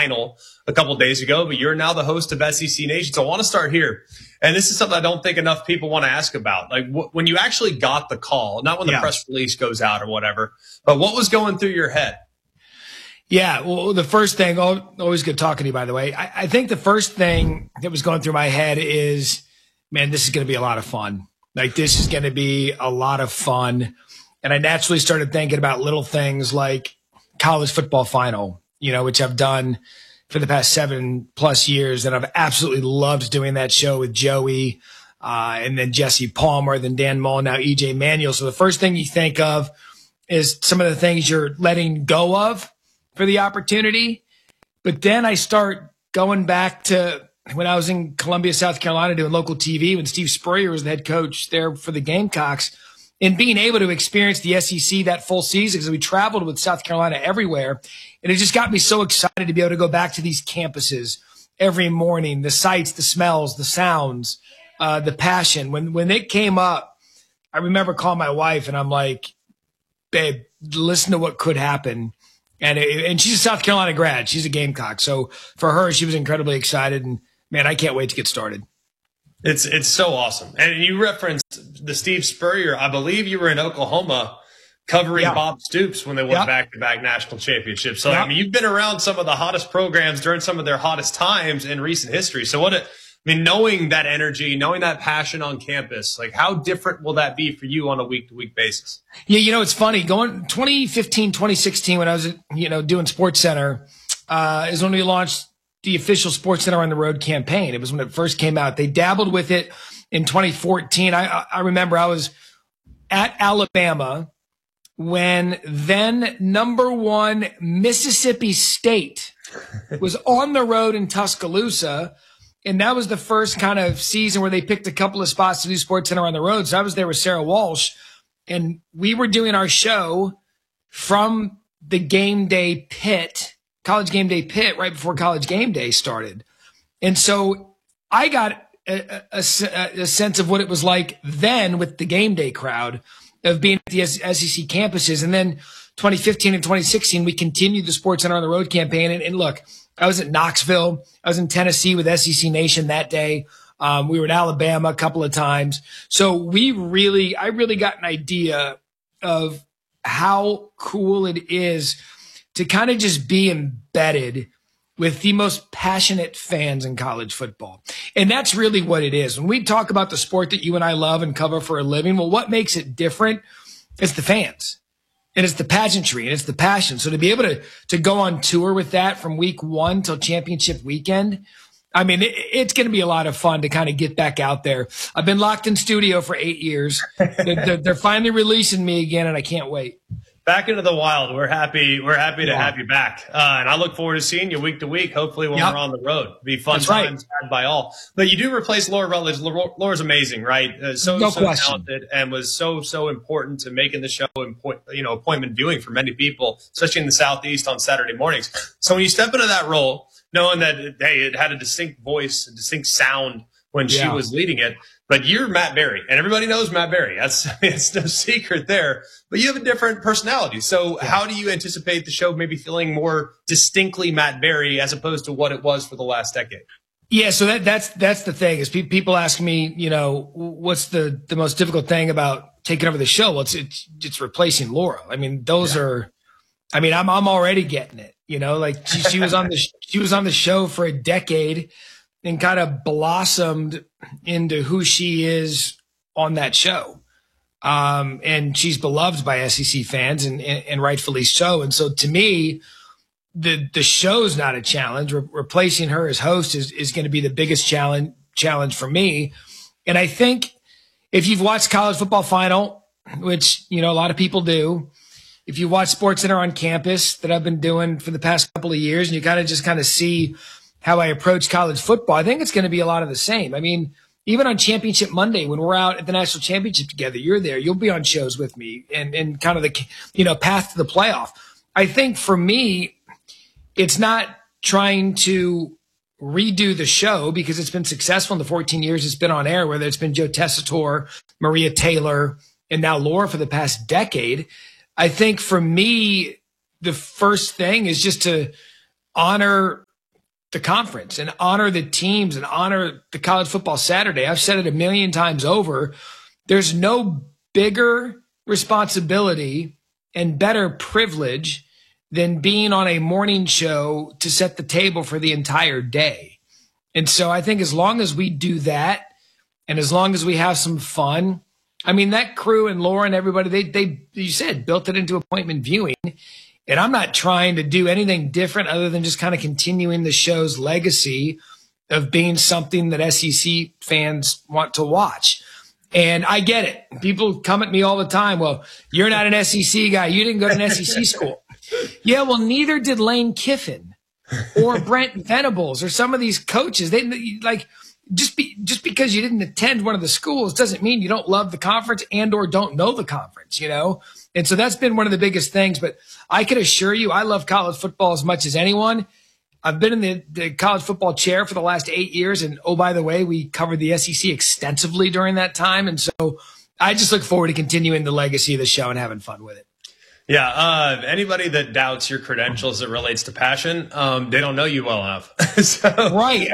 final a couple of days ago, but you're now the host of SEC Nation. So I want to start here. And this is something I don't think enough people want to ask about. Like when you actually got the call, not when the press release goes out or whatever, but what was going through your head? Yeah, well, the first thing, always good talking to you, by the way. I think the first thing that was going through my head is, man, this is going to be a lot of fun. Like, this is going to be a lot of fun. And I naturally started thinking about little things like college football final, which I've done for the past 7+ years. And I've absolutely loved doing that show with Joey, and then Jesse Palmer, then Dan Mullen, now EJ Manuel. So the first thing you think of is some of the things you're letting go of for the opportunity. But then I start going back to when I was in Columbia, South Carolina, doing local TV when Steve Spurrier was the head coach there for the Gamecocks, and being able to experience the SEC that full season, because we traveled with South Carolina everywhere. And it just got me so excited to be able to go back to these campuses every morning, the sights, the smells, the sounds, the passion. When it came up, I remember calling my wife and I'm like, babe, listen to what could happen. And she's a South Carolina grad. She's a Gamecock. So for her, she was incredibly excited. And, man, I can't wait to get started. It's so awesome. And you referenced the Steve Spurrier. I believe you were in Oklahoma covering Bob Stoops when they won back-to-back national championships. So, I mean, you've been around some of the hottest programs during some of their hottest times in recent history. So knowing that energy, knowing that passion on campus, like how different will that be for you on a week-to-week basis? Yeah, it's funny. Going 2015, 2016, when I was, doing SportsCenter, is when we launched the official SportsCenter on the Road campaign. It was when it first came out. They dabbled with it in 2014. I remember I was at Alabama when then #1 Mississippi State was on the road in Tuscaloosa. And that was the first kind of season where they picked a couple of spots to do SportsCenter on the road. So I was there with Sarah Walsh, and we were doing our show from the game day pit, college game day pit, right before college game day started. And so I got a sense of what it was like then with the game day crowd of being at the SEC campuses. And then 2015 and 2016, we continued the SportsCenter on the Road campaign. And look, I was at Knoxville. I was in Tennessee with SEC Nation that day. We were in Alabama a couple of times. So I really got an idea of how cool it is to kind of just be embedded with the most passionate fans in college football. And that's really what it is. When we talk about the sport that you and I love and cover for a living, well, what makes it different is the fans. And it's the pageantry and it's the passion. So to be able to go on tour with that from week 1 till championship weekend, I mean, it's going to be a lot of fun to kind of get back out there. I've been locked in studio for 8 years. They're finally releasing me again, and I can't wait. Back into the wild. We're happy to have you back. And I look forward to seeing you week to week, hopefully when we're on the road. It'll be fun times had by all. But you do replace Laura Rutledge. Laura's amazing, right? So talented and was so important to making the show appointment viewing for many people, especially in the Southeast on Saturday mornings. So when you step into that role, knowing that, hey, it had a distinct voice, a distinct sound when she was leading it. But you're Matt Berry, and everybody knows Matt Berry. It's no secret there. But you have a different personality. So how do you anticipate the show maybe feeling more distinctly Matt Berry as opposed to what it was for the last decade? Yeah, so that's the thing is people ask me, what's the most difficult thing about taking over the show? Well, it's replacing Laura. I mean, I'm already getting it. Like she was on the show for a decade and kind of blossomed into who she is on that show. And she's beloved by SEC fans and rightfully so. And so to me, the show's not a challenge. Replacing her as host is going to be the biggest challenge for me. And I think if you've watched college football final, which, a lot of people do, if you watch SportsCenter on campus that I've been doing for the past couple of years, and you kind of see how I approach college football, I think it's going to be a lot of the same. I mean, even on Championship Monday, when we're out at the national championship together, you're there, you'll be on shows with me and kind of the, path to the playoff. I think for me, it's not trying to redo the show because it's been successful in the 14 years it's been on air, whether it's been Joe Tessitore, Maria Taylor, and now Laura for the past decade. I think for me, the first thing is just to honor the conference and honor the teams and honor the college football Saturday. I've said it a million times over. There's no bigger responsibility and better privilege than being on a morning show to set the table for the entire day. And so I think as long as we do that and as long as we have some fun, I mean, that crew and Laura and everybody, they you said, built it into appointment viewing. And I'm not trying to do anything different other than just kind of continuing the show's legacy of being something that SEC fans want to watch. And I get it. People come at me all the time. Well, you're not an SEC guy. You didn't go to an SEC school. Yeah, well, neither did Lane Kiffin or Brent Venables or some of these coaches. They like just because you didn't attend one of the schools doesn't mean you don't love the conference and or don't know the conference, you know? And so that's been one of the biggest things. But I can assure you, I love college football as much as anyone. I've been in the college football chair for the last 8 years. And oh, by the way, we covered the SEC extensively during that time. And so I just look forward to continuing the legacy of the show and having fun with it. Yeah. Anybody that doubts your credentials that relates to passion, they don't know you well enough. So, right.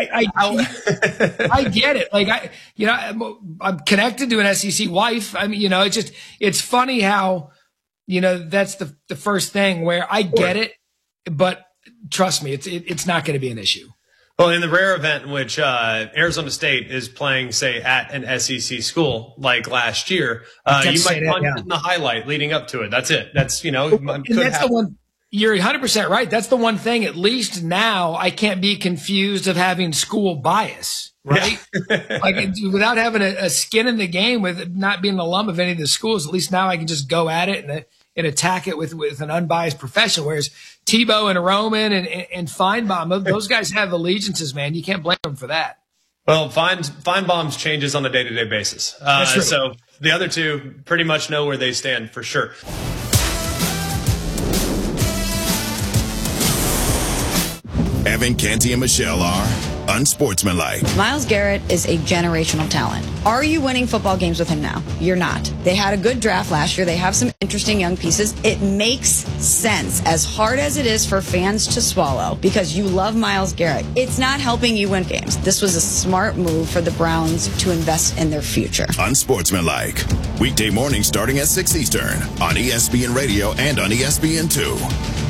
I get it. Like I'm connected to an SEC wife. I mean, it's funny how, that's the first thing where I get it, but trust me, it's not going to be an issue. Well, in the rare event in which Arizona State is playing, say, at an SEC school like last year, you might punch it in the highlight leading up to it. That's it. That's, the one. You're 100% right. That's the one thing, at least now, I can't be confused of having school bias, right? Yeah. Like without having a skin in the game, with not being an alum of any of the schools, at least now I can just go at it and attack it with an unbiased profession. Whereas Tebow and Roman and Feinbaum, those guys have allegiances, man. You can't blame them for that. Well, Feinbaum's changes on a day-to-day basis. That's true. So the other two pretty much know where they stand for sure. Evan, Canty, and Michelle are unsportsmanlike. Myles Garrett is a generational talent. Are you winning football games with him now? You're not. They had a good draft last year. They have some interesting young pieces. It makes sense, as hard as it is for fans to swallow, because you love Myles Garrett. It's not helping you win games. This was a smart move for the Browns to invest in their future. Unsportsmanlike. Weekday mornings starting at 6 Eastern on ESPN Radio and on ESPN2.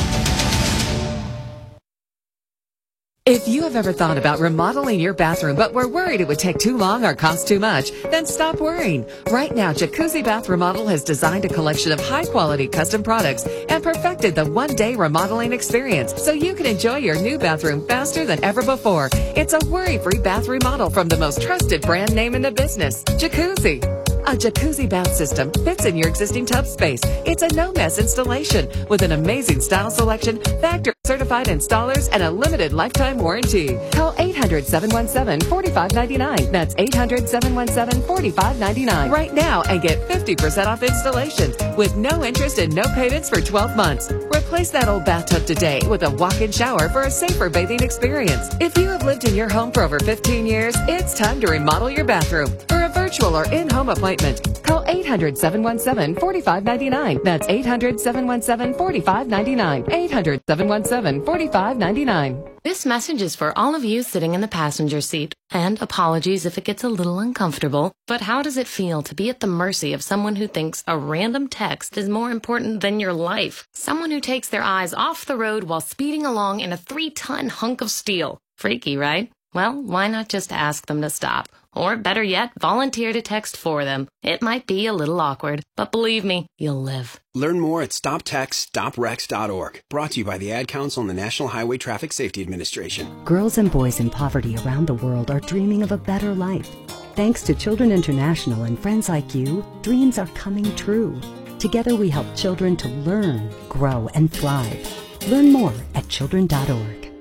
If you have ever thought about remodeling your bathroom but were worried it would take too long or cost too much, then stop worrying. Right now, Jacuzzi Bath Remodel has designed a collection of high-quality custom products and perfected the one-day remodeling experience so you can enjoy your new bathroom faster than ever before. It's a worry-free bath remodel from the most trusted brand name in the business, Jacuzzi. A jacuzzi bath system fits in your existing tub space. It's a no-mess installation with an amazing style selection, factory-certified installers, and a limited lifetime warranty. Call 800-717-4599. That's 800-717-4599 right now and get 50% off installations with no interest and no payments for 12 months. Replace that old bathtub today with a walk-in shower for a safer bathing experience. If you have lived in your home for over 15 years, it's time to remodel your bathroom. For a virtual or in-home appointment, call 800-717-4599. That's 800-717-4599. 800-717-4599. This message is for all of you sitting in the passenger seat. And apologies if it gets a little uncomfortable, but how does it feel to be at the mercy of someone who thinks a random text is more important than your life? Someone who takes their eyes off the road while speeding along in a 3-ton hunk of steel. Freaky, right? Well, why not just ask them to stop? Or better yet, volunteer to text for them. It might be a little awkward, but believe me, you'll live. Learn more at StopTextStopWrecks.org. Brought to you by the Ad Council and the National Highway Traffic Safety Administration. Girls and boys in poverty around the world are dreaming of a better life. Thanks to Children International and friends like you, dreams are coming true. Together we help children to learn, grow, and thrive. Learn more at children.org.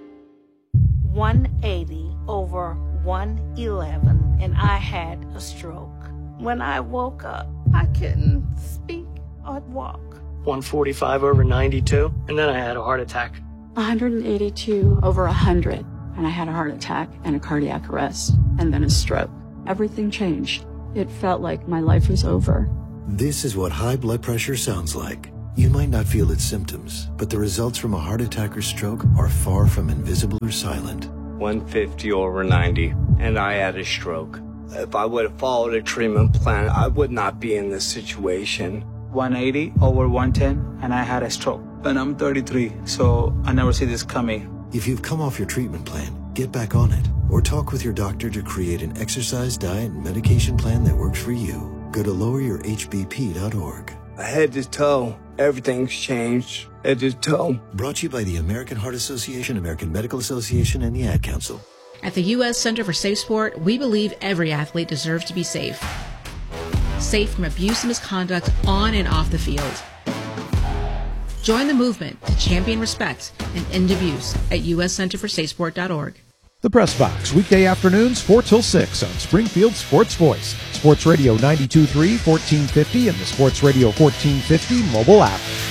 180 over 111, and I had a stroke. When I woke up, I couldn't speak or walk. 145 over 92, and then I had a heart attack. 182 over 100, and I had a heart attack and a cardiac arrest, and then a stroke. Everything changed. It felt like my life was over. This is what high blood pressure sounds like. You might not feel its symptoms, but the results from a heart attack or stroke are far from invisible or silent. 150/90, and I had a stroke. If I would have followed a treatment plan, I would not be in this situation. 180/110, and I had a stroke. And I'm 33, so I never see this coming. If you've come off your treatment plan, get back on it, or talk with your doctor to create an exercise, diet, and medication plan that works for you. Go to loweryourhbp.org. Head to toe, everything's changed. Head to toe. Brought to you by the American Heart Association, American Medical Association, and the Ad Council. At the U.S. Center for Safe Sport, we believe every athlete deserves to be safe. Safe from abuse and misconduct on and off the field. Join the movement to champion respect and end abuse at uscenterforsafesport.org. The Press Box, weekday afternoons 4 till 6 on Springfield Sports Voice, Sports Radio 92.3, 1450, and the Sports Radio 1450 mobile app.